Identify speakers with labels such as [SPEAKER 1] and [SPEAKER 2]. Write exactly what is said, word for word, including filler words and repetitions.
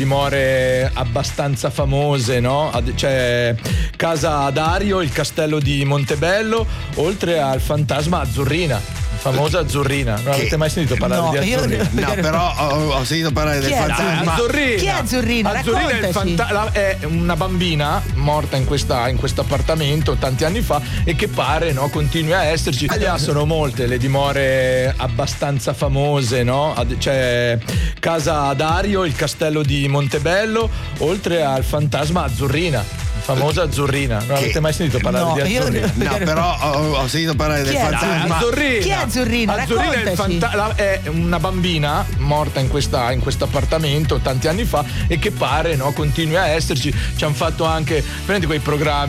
[SPEAKER 1] dimore abbastanza famose, no? Ad- C'è Casa Dario, il castello di Montebello, oltre al fantasma Azzurrina. Famosa Azzurrina, non
[SPEAKER 2] Che-
[SPEAKER 1] avete mai sentito parlare
[SPEAKER 3] No,
[SPEAKER 1] di
[SPEAKER 3] io-
[SPEAKER 1] Azzurrina?
[SPEAKER 2] No, però ho, ho sentito parlare del
[SPEAKER 3] Chi è
[SPEAKER 2] fantasma.
[SPEAKER 1] Azzurrina.
[SPEAKER 3] Chi è Azzurrina?
[SPEAKER 1] Azzurrina è, il
[SPEAKER 3] Raccontaci.
[SPEAKER 1] fanta- la- è una bambina morta in questa in questo appartamento tanti anni fa e che pare, no, continui a esserci. In Italia sono molte le dimore abbastanza famose, no? Ad- C'è Casa Dario, il castello di Montebello, oltre al fantasma Azzurrina. Famosa Azzurrina, non
[SPEAKER 2] Che-
[SPEAKER 1] avete mai sentito parlare
[SPEAKER 3] No,
[SPEAKER 1] di
[SPEAKER 3] io-
[SPEAKER 1] Azzurrina?
[SPEAKER 2] No, però ho, ho sentito parlare del
[SPEAKER 3] Chi è
[SPEAKER 2] fantasma.
[SPEAKER 1] Azzurrina.
[SPEAKER 3] Chi è Azzurrina?
[SPEAKER 1] Azzurrina è, il
[SPEAKER 3] Raccontaci.
[SPEAKER 1] fanta- la- è una bambina morta in questa in questo appartamento tanti anni fa e che pare, no, continui a esserci. Ci hanno fatto anche, prendi quei programmi